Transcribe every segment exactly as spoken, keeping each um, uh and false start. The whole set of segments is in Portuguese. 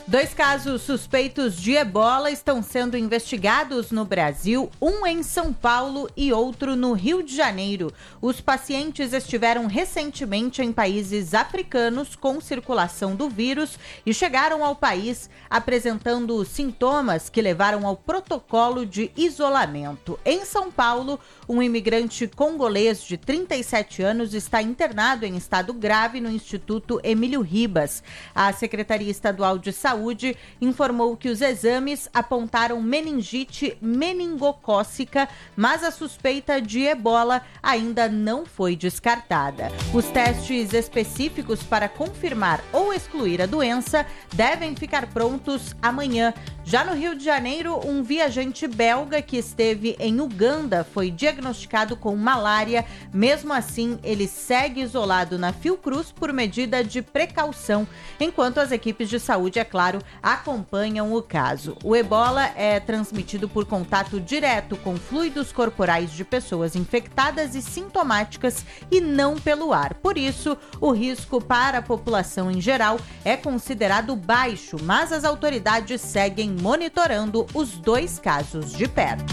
Dois casos suspeitos de ebola estão sendo investigados no Brasil, um em São Paulo e outro no Rio de Janeiro. Os pacientes estiveram recentemente em países africanos com circulação do vírus e chegaram ao país apresentando sintomas que levaram ao protocolo de isolamento. Em São Paulo, um imigrante congolês de trinta e sete anos está internado em estado grave no Instituto Emílio Ribas. A Secretaria Estadual de Saúde Saúde informou que os exames apontaram meningite meningocócica, mas a suspeita de ebola ainda não foi descartada. Os testes específicos para confirmar ou excluir a doença devem ficar prontos amanhã. Já no Rio de Janeiro, um viajante belga que esteve em Uganda foi diagnosticado com malária. Mesmo assim, ele segue isolado na Fiocruz por medida de precaução, enquanto as equipes de saúde, é claro, acompanham o caso. O ebola é transmitido por contato direto com fluidos corporais de pessoas infectadas e sintomáticas e não pelo ar. Por isso, o risco para a população em geral é considerado baixo, mas as autoridades seguem monitorando os dois casos de perto.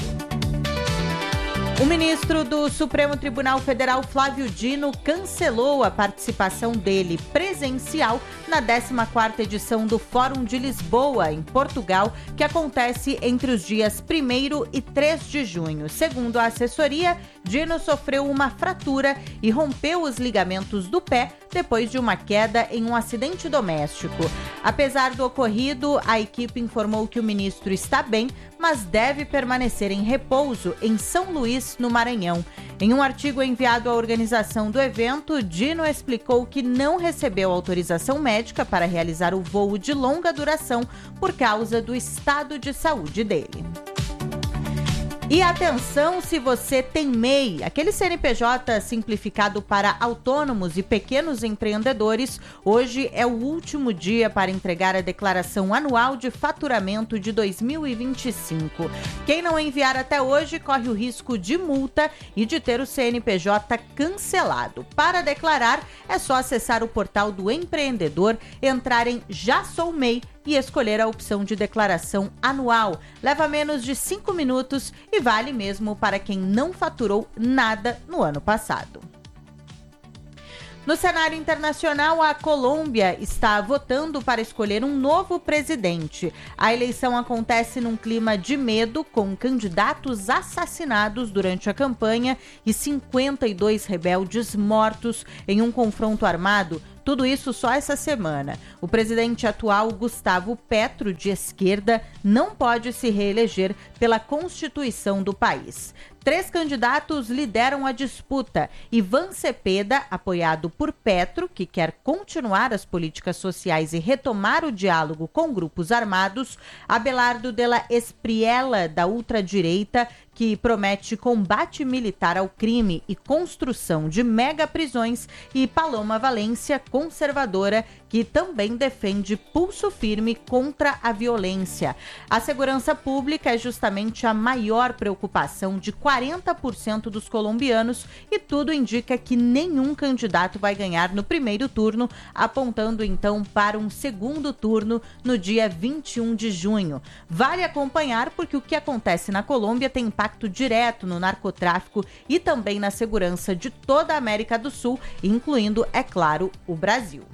O ministro do Supremo Tribunal Federal, Flávio Dino, cancelou a participação dele presencial na décima quarta edição do Fórum de Lisboa, em Portugal, que acontece entre os dias primeiro e três de junho. Segundo a assessoria, Dino sofreu uma fratura e rompeu os ligamentos do pé depois de uma queda em um acidente doméstico. Apesar do ocorrido, a equipe informou que o ministro está bem, mas deve permanecer em repouso em São Luís, no Maranhão. Em um artigo enviado à organização do evento, Dino explicou que não recebeu autorização médica para realizar o voo de longa duração por causa do estado de saúde dele. E atenção se você tem M E I, aquele C N P J simplificado para autônomos e pequenos empreendedores. Hoje é o último dia para entregar a declaração anual de faturamento de dois mil e vinte e cinco. Quem não enviar até hoje corre o risco de multa e de ter o C N P J cancelado. Para declarar, é só acessar o portal do empreendedor, entrar em Já Sou M E I e escolher a opção de declaração anual. Leva menos de cinco minutos e vale mesmo para quem não faturou nada no ano passado. No cenário internacional, a Colômbia está votando para escolher um novo presidente. A eleição acontece num clima de medo, com candidatos assassinados durante a campanha e cinquenta e dois rebeldes mortos em um confronto armado. Tudo isso só essa semana. O presidente atual, Gustavo Petro, de esquerda, não pode se reeleger pela Constituição do país. Três candidatos lideram a disputa. Ivan Cepeda, apoiado por Petro, que quer continuar as políticas sociais e retomar o diálogo com grupos armados. Abelardo de la Espriella, da ultradireita, que promete combate militar ao crime e construção de mega prisões, e Paloma Valência, conservadora, que também defende pulso firme contra a violência. A segurança pública é justamente a maior preocupação de quarenta por cento dos colombianos e tudo indica que nenhum candidato vai ganhar no primeiro turno, apontando então para um segundo turno no dia vinte e um de junho. Vale acompanhar porque o que acontece na Colômbia tem impacto direto no narcotráfico e também na segurança de toda a América do Sul, incluindo, é claro, o Brasil.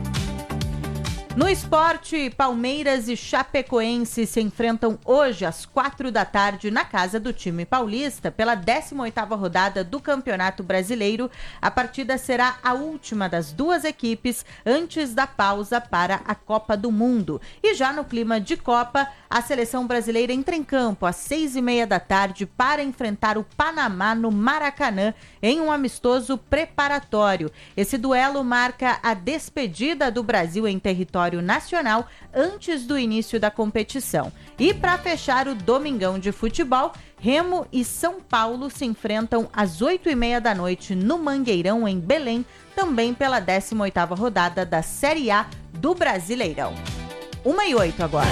No esporte, Palmeiras e Chapecoense se enfrentam hoje às quatro da tarde na casa do time paulista pela décima oitava rodada do Campeonato Brasileiro. A partida será a última das duas equipes antes da pausa para a Copa do Mundo. E já no clima de Copa, a seleção brasileira entra em campo às seis e meia da tarde para enfrentar o Panamá no Maracanã em um amistoso preparatório. Esse duelo marca a despedida do Brasil em território nacional antes do início da competição. E para fechar o Domingão de futebol, Remo e São Paulo se enfrentam às oito e meia da noite no Mangueirão, em Belém, também pela décima oitava rodada da Série A do Brasileirão. Uma e oito agora.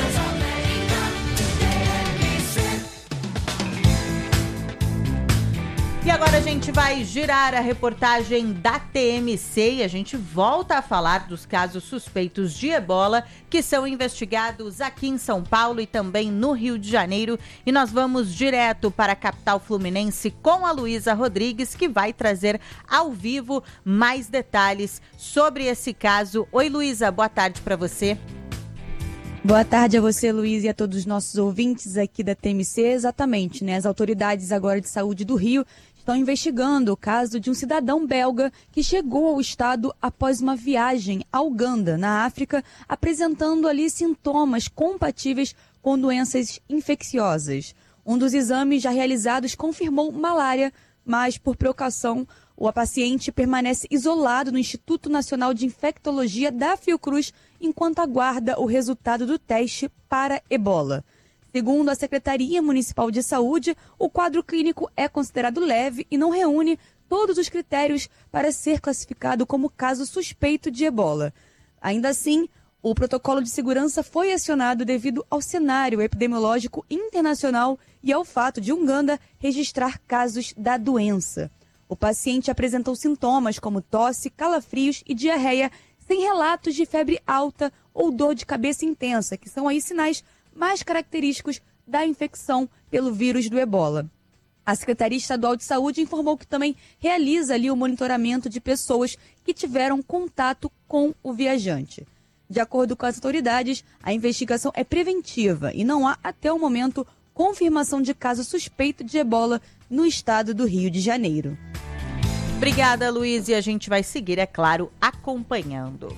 E agora a gente vai girar a reportagem da T M C e a gente volta a falar dos casos suspeitos de ebola que são investigados aqui em São Paulo e também no Rio de Janeiro. E nós vamos direto para a capital fluminense com a Luísa Rodrigues, que vai trazer ao vivo mais detalhes sobre esse caso. Oi, Luísa, boa tarde para você. Boa tarde a você, Luiz, e a todos os nossos ouvintes aqui da T M C. Exatamente, né? As autoridades agora de saúde do Rio estão investigando o caso de um cidadão belga que chegou ao estado após uma viagem a Uganda, na África, apresentando ali sintomas compatíveis com doenças infecciosas. Um dos exames já realizados confirmou malária, mas por precaução, o paciente permanece isolado no Instituto Nacional de Infectologia da Fiocruz enquanto aguarda o resultado do teste para ebola. Segundo a Secretaria Municipal de Saúde, o quadro clínico é considerado leve e não reúne todos os critérios para ser classificado como caso suspeito de ebola. Ainda assim, o protocolo de segurança foi acionado devido ao cenário epidemiológico internacional e ao fato de Uganda registrar casos da doença. O paciente apresentou sintomas como tosse, calafrios e diarreia, sem relatos de febre alta ou dor de cabeça intensa, que são aí sinais mais característicos da infecção pelo vírus do ebola. A Secretaria Estadual de Saúde informou que também realiza ali o monitoramento de pessoas que tiveram contato com o viajante. De acordo com as autoridades, a investigação é preventiva e não há, até o momento, confirmação de caso suspeito de ebola no estado do Rio de Janeiro. Obrigada, Luiz, e a gente vai seguir, é claro, acompanhando.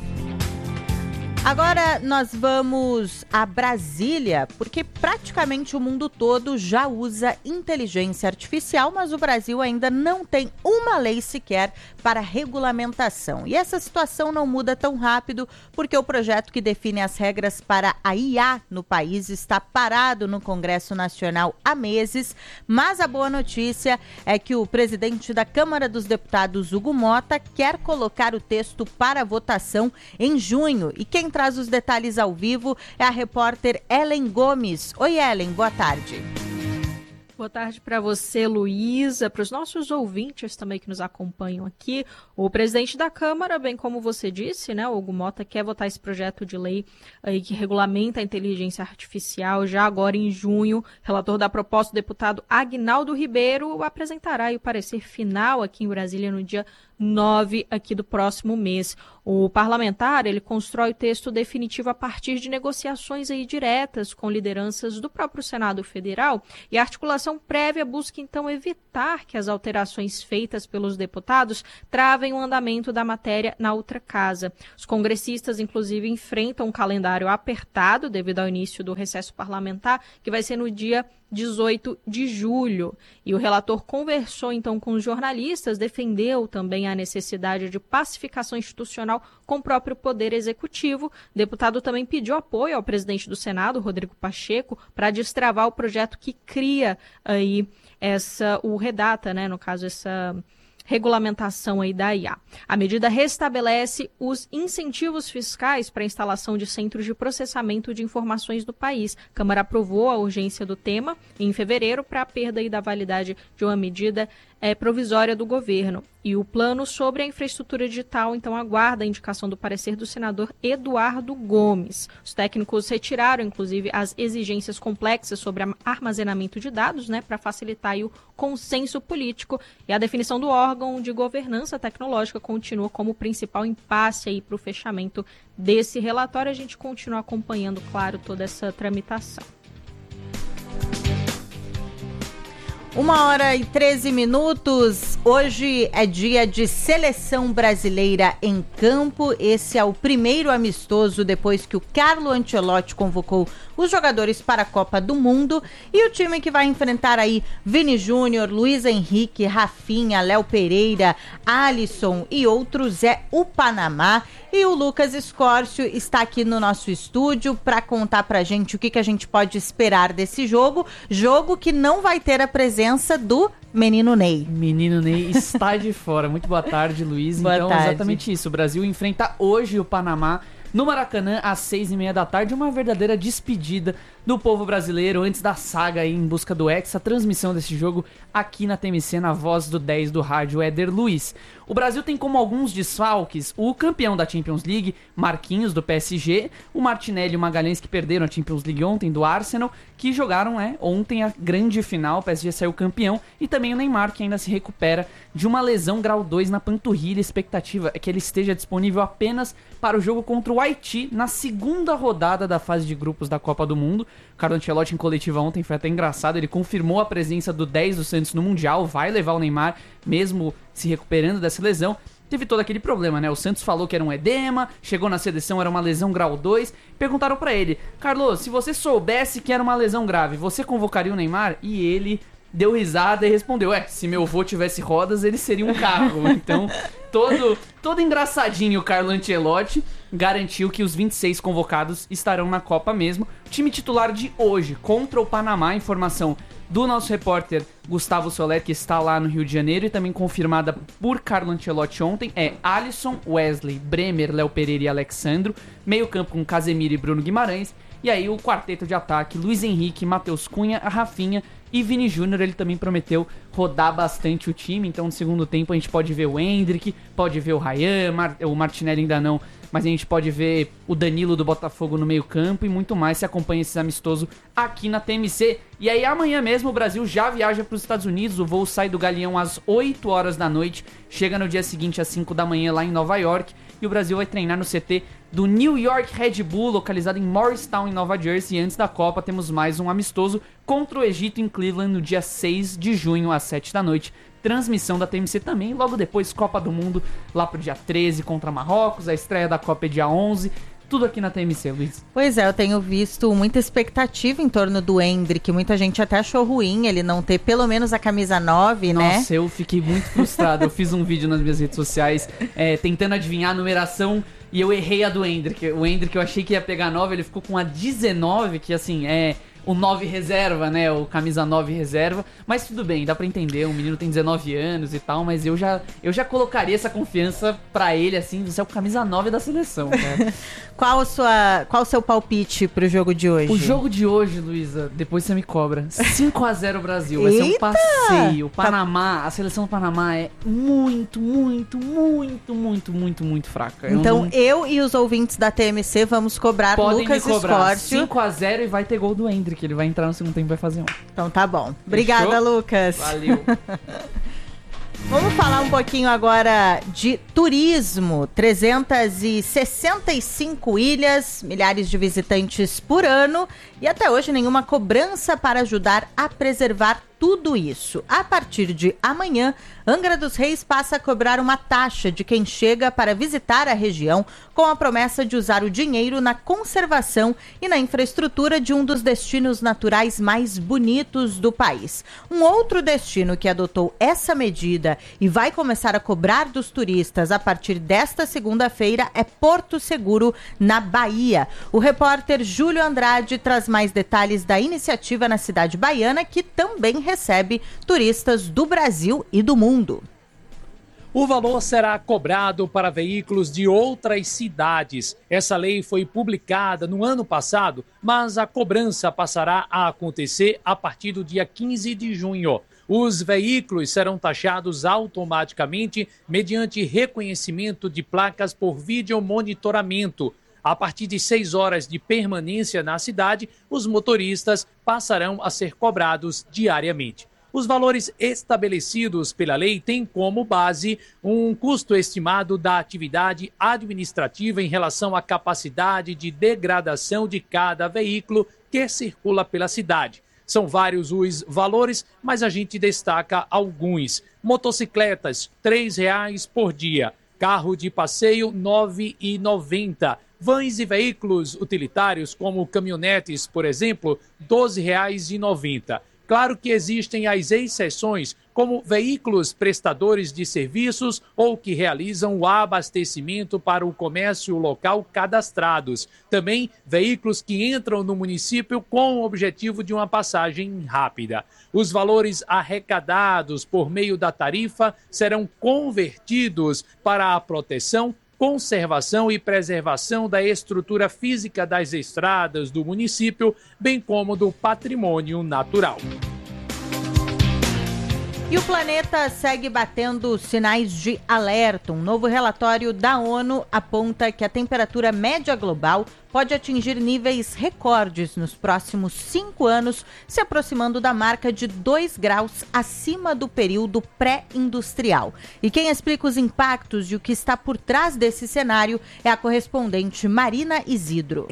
Agora nós vamos a Brasília, porque praticamente o mundo todo já usa inteligência artificial, mas o Brasil ainda não tem uma lei sequer para regulamentação. E essa situação não muda tão rápido, porque o projeto que define as regras para a I A no país está parado no Congresso Nacional há meses, mas a boa notícia é que o presidente da Câmara dos Deputados, Hugo Mota, quer colocar o texto para votação em junho. E quem traz os detalhes ao vivo é a repórter Ellen Gomes. Oi, Ellen, boa tarde. Boa tarde para você, Luísa, para os nossos ouvintes também que nos acompanham aqui. O presidente da Câmara, bem como você disse, né, o Hugo Mota, quer votar esse projeto de lei aí que regulamenta a inteligência artificial já agora em junho. Relator da proposta, o deputado Aguinaldo Ribeiro, apresentará aí o parecer final aqui em Brasília no dia nove aqui do próximo mês. O parlamentar, ele constrói o texto definitivo a partir de negociações aí diretas com lideranças do próprio Senado Federal, e a articulação prévia busca então evitar que as alterações feitas pelos deputados travem o andamento da matéria na outra casa. Os congressistas, inclusive, enfrentam um calendário apertado devido ao início do recesso parlamentar, que vai ser no dia dezoito de julho. E o relator conversou então com os jornalistas, defendeu também a necessidade de pacificação institucional com o próprio Poder Executivo. O deputado também pediu apoio ao presidente do Senado, Rodrigo Pacheco, para destravar o projeto que cria aí essa, o redata, né, no caso, essa regulamentação aí da I A. A medida restabelece os incentivos fiscais para a instalação de centros de processamento de informações do país. A Câmara aprovou a urgência do tema em fevereiro para a perda aí da validade de uma medida é, provisória do governo. E o plano sobre a infraestrutura digital, então, aguarda a indicação do parecer do senador Eduardo Gomes. Os técnicos retiraram, inclusive, as exigências complexas sobre armazenamento de dados, né, para facilitar aí o consenso político, e a definição do órgão de governança tecnológica continua como principal impasse aí para o fechamento desse relatório. A gente continua acompanhando, claro, toda essa tramitação. Uma hora e treze minutos, hoje é dia de seleção brasileira em campo. Esse é o primeiro amistoso depois que o Carlo Ancelotti convocou os jogadores para a Copa do Mundo. E o time que vai enfrentar aí Vini Júnior, Luiz Henrique, Rafinha, Léo Pereira, Alisson e outros é o Panamá. E o Lucas Escórcio está aqui no nosso estúdio para contar pra gente o que, que a gente pode esperar desse jogo. Jogo que não vai ter a presença do Menino Ney. Menino Ney está de fora. Muito boa tarde, Luiz. Boa então, tarde. Exatamente isso. O Brasil enfrenta hoje o Panamá no Maracanã, às seis e meia da tarde, uma verdadeira despedida do povo brasileiro antes da saga aí em busca do Hexa, a transmissão desse jogo aqui na T M C, na voz do dez do rádio, Éder Luiz. O Brasil tem como alguns desfalques o campeão da Champions League, Marquinhos, do P S G, o Martinelli e o Magalhães, que perderam a Champions League ontem, do Arsenal, que jogaram é, ontem a grande final, o P S G saiu campeão, e também o Neymar, que ainda se recupera de uma lesão grau dois na panturrilha. A expectativa é que ele esteja disponível apenas para o jogo contra o Haiti na segunda rodada da fase de grupos da Copa do Mundo. O Carlo Ancelotti, em coletiva ontem, foi até engraçado, ele confirmou a presença do dez do Santos no Mundial, vai levar o Neymar, mesmo se recuperando dessa lesão. Teve todo aquele problema, né? O Santos falou que era um edema, chegou na seleção, era uma lesão grau dois. Perguntaram pra ele: Carlos, se você soubesse que era uma lesão grave, você convocaria o Neymar? E ele deu risada e respondeu: é, se meu avô tivesse rodas, ele seria um carro. Então, todo, todo engraçadinho o Carlo Ancelotti garantiu que os vinte e seis convocados estarão na Copa mesmo. O time titular de hoje contra o Panamá, informação do nosso repórter Gustavo Soler, que está lá no Rio de Janeiro, e também confirmada por Carlo Ancelotti ontem, é Alisson, Wesley, Bremer, Léo Pereira e Alexandro, meio campo com Casemiro e Bruno Guimarães, e aí o quarteto de ataque, Luiz Henrique, Matheus Cunha, Rafinha e Vini Júnior. Ele também prometeu rodar bastante o time, então no segundo tempo a gente pode ver o Endrick, pode ver o Ryan, Mar- o Martinelli ainda não, mas a gente pode ver o Danilo do Botafogo no meio campo e muito mais. Se acompanha esse amistoso aqui na T M C. E aí amanhã mesmo o Brasil já viaja para os Estados Unidos, o voo sai do Galeão às oito horas da noite, chega no dia seguinte às cinco da manhã lá em Nova York, e o Brasil vai treinar no C T do New York Red Bull, localizado em Morristown, em Nova Jersey. E antes da Copa temos mais um amistoso contra o Egito em Cleveland no dia seis de junho às sete da noite. Transmissão da T M C também, logo depois Copa do Mundo lá pro dia treze contra Marrocos, a estreia da Copa é dia onze, tudo aqui na T M C, Luiz. Pois é, eu tenho visto muita expectativa em torno do Endrick, muita gente até achou ruim ele não ter pelo menos a camisa nove, Nossa, né? Nossa, eu fiquei muito frustrado, eu fiz um vídeo nas minhas redes sociais é, tentando adivinhar a numeração e eu errei a do Endrick. O Endrick eu achei que ia pegar nove, ele ficou com a dezenove, que assim, é o nove reserva, né, o camisa nove reserva, mas tudo bem, dá pra entender, o menino tem dezenove anos e tal, mas eu já, eu já colocaria essa confiança pra ele, assim, você é o camisa nove da seleção, cara. Qual, sua, qual o seu palpite pro jogo de hoje? O jogo de hoje, Luísa, depois você me cobra, cinco a zero Brasil, vai ser um passeio. O Panamá, a seleção do Panamá é muito, muito, muito, muito, muito, muito fraca. Então eu, não... eu e os ouvintes da T M C vamos cobrar Podem Lucas me cobrar Escórcio. cinco a zero e vai ter gol do Endrick, ele vai entrar no segundo tempo e vai fazer um. Então tá bom. Obrigada, Fechou? Lucas. Valeu. Vamos falar um pouquinho agora de turismo. trezentas e sessenta e cinco ilhas, milhares de visitantes por ano e até hoje nenhuma cobrança para ajudar a preservar tudo isso. A partir de amanhã, Angra dos Reis passa a cobrar uma taxa de quem chega para visitar a região, com a promessa de usar o dinheiro na conservação e na infraestrutura de um dos destinos naturais mais bonitos do país. Um outro destino que adotou essa medida e vai começar a cobrar dos turistas a partir desta segunda-feira é Porto Seguro, na Bahia. O repórter Júlio Andrade traz mais detalhes da iniciativa na cidade baiana, que também recebe turistas do Brasil e do mundo. O valor será cobrado para veículos de outras cidades. Essa lei foi publicada no ano passado, mas a cobrança passará a acontecer a partir do dia quinze de junho. Os veículos serão taxados automaticamente mediante reconhecimento de placas por videomonitoramento. A partir de seis horas de permanência na cidade, os motoristas passarão a ser cobrados diariamente. Os valores estabelecidos pela lei têm como base um custo estimado da atividade administrativa em relação à capacidade de degradação de cada veículo que circula pela cidade. São vários os valores, mas a gente destaca alguns. Motocicletas, três reais por dia. Carro de passeio, nove reais e noventa centavos. Vans e veículos utilitários, como caminhonetes, por exemplo, doze reais e noventa centavos. Claro que existem as exceções, como veículos prestadores de serviços ou que realizam o abastecimento para o comércio local cadastrados. Também veículos que entram no município com o objetivo de uma passagem rápida. Os valores arrecadados por meio da tarifa serão convertidos para a proteção, conservação e preservação da estrutura física das estradas do município, bem como do patrimônio natural. E o planeta segue batendo sinais de alerta. Um novo relatório da ONU aponta que a temperatura média global pode atingir níveis recordes nos próximos cinco anos, se aproximando da marca de dois graus acima do período pré-industrial. E quem explica os impactos e o que está por trás desse cenário é a correspondente Marina Isidro.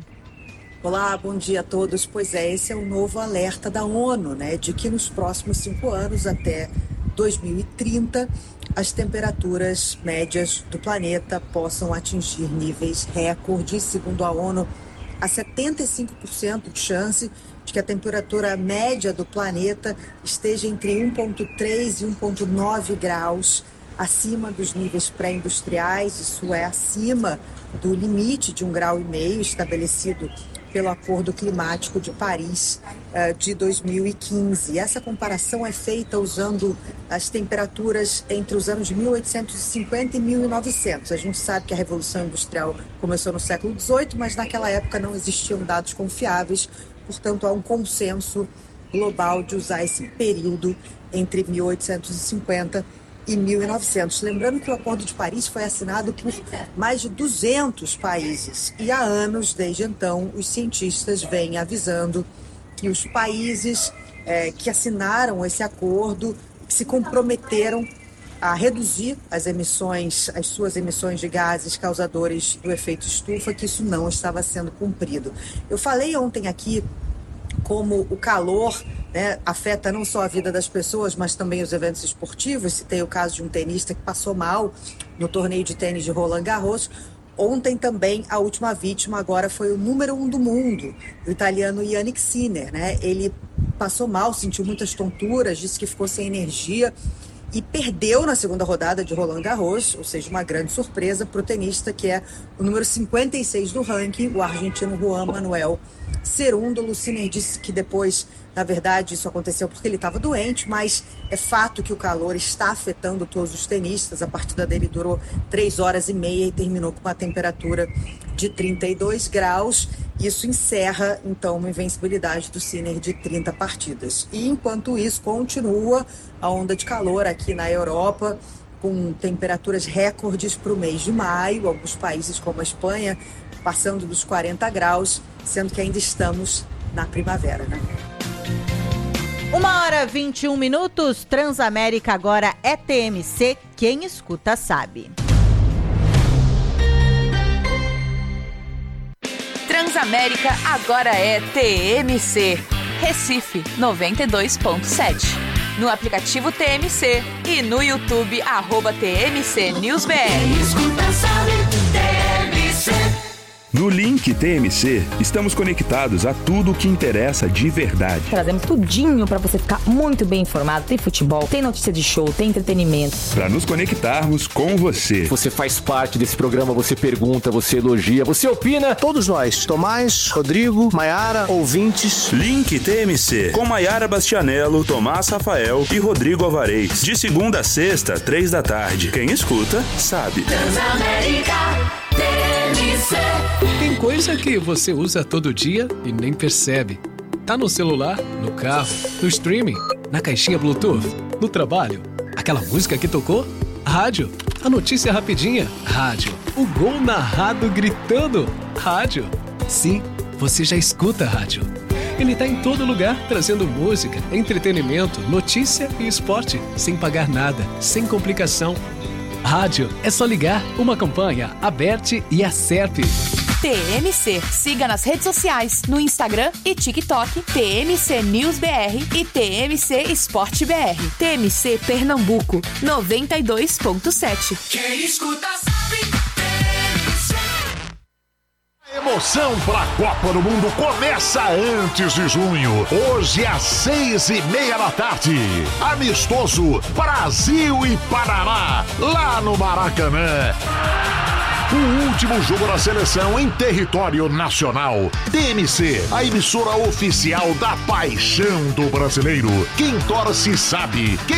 Olá, bom dia a todos. Pois é, esse é o novo alerta da ONU, né, de que nos próximos cinco anos, até dois mil e trinta, as temperaturas médias do planeta possam atingir níveis recordes. Segundo a ONU, há setenta e cinco por cento de chance de que a temperatura média do planeta esteja entre um vírgula três e um vírgula nove graus acima dos níveis pré-industriais. Isso é acima do limite de um grau e meio estabelecido pelo Acordo Climático de Paris uh, de dois mil e quinze. Essa comparação é feita usando as temperaturas entre os anos mil oitocentos e cinquenta e mil e novecentos. A gente sabe que a Revolução Industrial começou no século dezoito, mas naquela época não existiam dados confiáveis, portanto há um consenso global de usar esse período entre mil oitocentos e cinquenta e mil e novecentos. Lembrando que o Acordo de Paris foi assinado por mais de duzentos países e há anos, desde então, os cientistas vêm avisando que os países é, que assinaram esse acordo, que se comprometeram a reduzir as emissões, as suas emissões de gases causadores do efeito estufa, que isso não estava sendo cumprido. Eu falei ontem aqui como o calor, né, afeta não só a vida das pessoas, mas também os eventos esportivos. Citei o caso de um tenista que passou mal no torneio de tênis de Roland Garros. Ontem também a última vítima agora foi o número um do mundo, o italiano Yannick Sinner, né? Ele passou mal, sentiu muitas tonturas, disse que ficou sem energia e perdeu na segunda rodada de Roland Garros, ou seja, uma grande surpresa para o tenista que é o número cinquenta e seis do ranking, o argentino Juan Manuel Cerúndolo. Sinner disse que depois, na verdade, isso aconteceu porque ele estava doente, mas é fato que o calor está afetando todos os tenistas. A partida dele durou três horas e meia e terminou com uma temperatura de trinta e dois graus. Isso encerra, então, uma invencibilidade do Sinner de trinta partidas. E, enquanto isso, continua a onda de calor aqui na Europa, com temperaturas recordes para o mês de maio. Alguns países, como a Espanha, passando dos quarenta graus, sendo que ainda estamos na primavera, né? Uma hora e vinte e um minutos, Transamérica agora é T M C, quem escuta sabe. Transamérica agora é T M C, Recife noventa e dois ponto sete. No aplicativo T M C e no YouTube, arroba T M C News B R. Quem escuta sabe, T M C. No Link T M C, estamos conectados a tudo o que interessa de verdade. Trazemos tudinho para você ficar muito bem informado. Tem futebol, tem notícia de show, tem entretenimento. Para nos conectarmos com você. Você faz parte desse programa, você pergunta, você elogia, você opina. Todos nós, Tomás, Rodrigo, Maiara, ouvintes. Link T M C, com Maiara Bastianello, Tomás Rafael e Rodrigo Alvarez. De segunda a sexta, três da tarde. Quem escuta, sabe. Transamérica T M C. Tem coisa que você usa todo dia e nem percebe. Tá no celular, no carro, no streaming, na caixinha Bluetooth, no trabalho. Aquela música que tocou? Rádio. A notícia rapidinha? Rádio. O gol narrado gritando? Rádio. Sim, você já escuta rádio. Ele tá em todo lugar, trazendo música, entretenimento, notícia e esporte, sem pagar nada, sem complicação. Rádio, é só ligar. Uma campanha, Aberte e Acerte. T M C, siga nas redes sociais, no Instagram e TikTok, T M C News B R e T M C Esporte B R. T M C Pernambuco, noventa e dois ponto sete. Quem escuta sabe, T M C. A emoção para a Copa do Mundo começa antes de junho. Hoje às seis e meia da tarde. Amistoso Brasil e Panamá, lá no Maracanã. O último jogo da seleção em território nacional. T M C, a emissora oficial da paixão do brasileiro. Quem torce sabe. Quem